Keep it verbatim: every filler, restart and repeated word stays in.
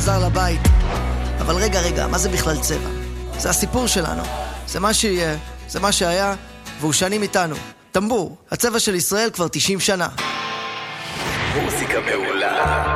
חזר לבית. אבל רגע, רגע, מה זה בכלל צבע? זה הסיפור שלנו. זה מה שיהיה, זה מה שהיה, והוא שנים איתנו. טמבור, הצבע של ישראל כבר תשעים שנה. מוזיקה מעולה.